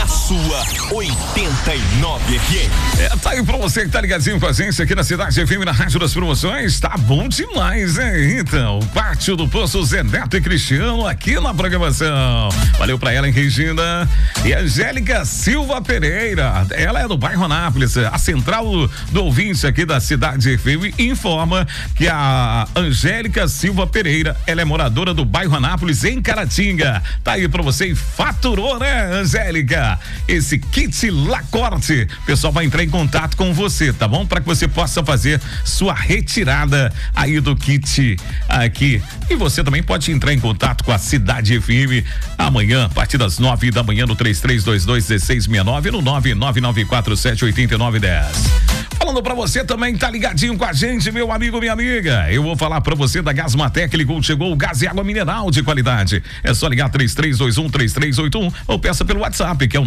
na sua 89 FM. Tá aí pra você que tá ligadinho com a gente aqui na Cidade FM, na Rádio das Promoções, tá bom demais, hein? Então, Pátio do Poço, Zé Neto e Cristiano aqui na programação. Valeu pra ela, hein, Regina? E Angélica Silva Pereira, ela é do bairro Anápolis. A central do ouvinte aqui da Cidade FM informa que a Angélica Silva Pereira, ela é moradora do bairro Anápolis, em Caratinga. Tá aí pra você e faturou, né, Angélica? Esse kit Lacorte. O pessoal vai entrar em contato com você, tá bom? Para que você possa fazer sua retirada aí do kit aqui. E você também pode entrar em contato com a Cidade FM amanhã, a partir das 9 da manhã, no 3322-1669, no 99947-8910. Falando pra você também, tá ligadinho com a gente, meu amigo, minha amiga. Eu vou falar pra você da Gasmatec. Ligou, chegou o gás e água mineral de qualidade. É só ligar 3321-3381 ou peça pelo WhatsApp, que é o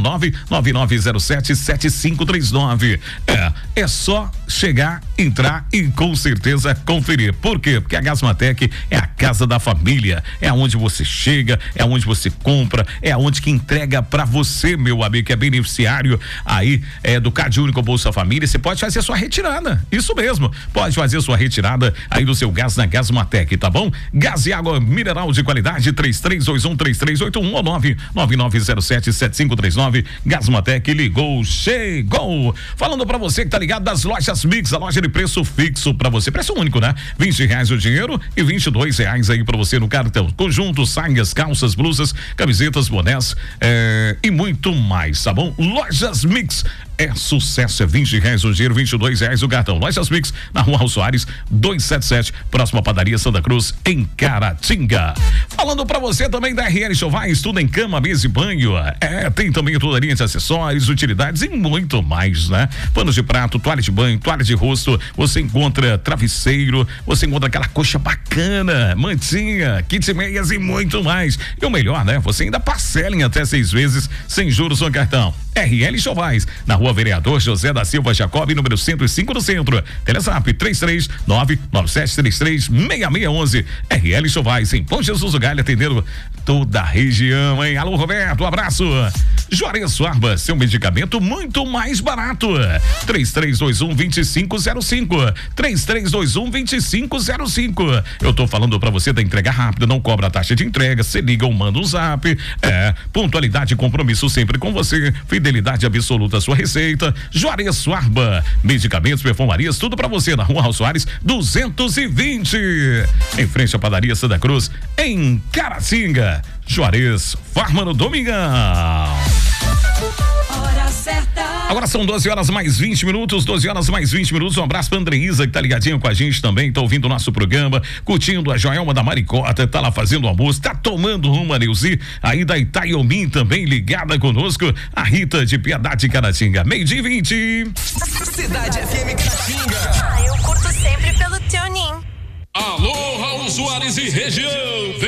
99907-7539. É só chegar, entrar e com certeza conferir. Por quê? Porque a Gasmatec é a casa da família. É aonde você chega, é aonde você compra, é aonde que entrega pra você, meu amigo, que é beneficiário aí do Cade Único Bolsa Família. Você pode fazer a sua retirada. Isso mesmo. Pode fazer a sua retirada aí do seu gás na Gasmatec, tá bom? Gás e água mineral de qualidade, 3321-3381 ou 99907-7539. Gasmatec, ligou, chegou. Falando pra você que tá ligado das lojas Mix, a loja de preço fixo pra você, preço único, né? R$20 o dinheiro e R$22 aí pra você no cartão. Conjuntos, saias, calças, blusas, camisetas, bonés e muito mais, tá bom? Lojas Mix é sucesso, é R$20 o dinheiro, R$22 o cartão. Lojas Mix, na Rua Raul Soares, 277, próxima padaria Santa Cruz, em Caratinga. Falando pra você também da RL Chovais, tudo em cama, mesa e banho. Tem também toda a linha de acessórios, utilidades e muito mais, né? Panos de prato, toalha de banho, toalha de rosto, você encontra travesseiro, você encontra aquela coxa bacana, mantinha, kit meias e muito mais. E o melhor, né? Você ainda parcela em até 6 vezes, sem juros no cartão. RL Chovais, na Rua Vereador José da Silva Jacob, número 105 do centro. Telezap 33997336611. RL Chovais, em Bom Jesus do Galho, atendendo toda a região, hein? Alô, Roberto, um abraço. Juarez Suarba, seu medicamento muito mais barato. 3321-2505. 3321-2505. Eu tô falando pra você da entrega rápida, não cobra a taxa de entrega, você liga ou manda um zap. Pontualidade e compromisso sempre com você. Fidelidade absoluta à sua receita. Juarez Suarba, medicamentos, perfumarias, tudo pra você na Rua Raul Soares 220, em frente à padaria Santa Cruz, em Caratinga. Juarez Farma no Domingão. Hora certa. Agora são 12 horas mais 20 minutos, 12 horas mais 20 minutos. Um abraço pra Andreísa, que tá ligadinho com a gente também, tá ouvindo o nosso programa, curtindo a Joelma da Maricota, tá lá fazendo almoço, tá tomando uma Neuzi, aí da Itaiomim também ligada conosco, a Rita de Piedade Caratinga, 12:20. Cidade FM Caratinga. Eu curto sempre pelo Tuning. Alô, Raul Soares e região.